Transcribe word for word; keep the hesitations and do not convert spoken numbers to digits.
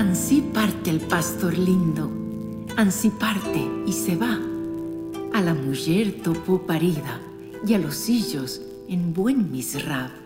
Ansí parte el pastor lindo, ansí parte y se va. A la mujer topó parida y a los hillos en buen misrab.